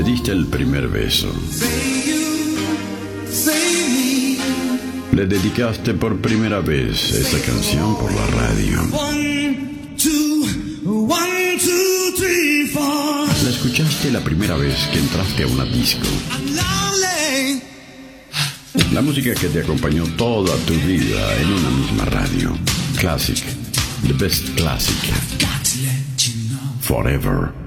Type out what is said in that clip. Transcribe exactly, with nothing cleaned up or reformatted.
Le diste el primer beso. Le dedicaste por primera vez esta canción por la radio. La escuchaste la primera vez que entraste a una disco. La música que te acompañó toda tu vida en una misma radio. Classic. The best classic. Forever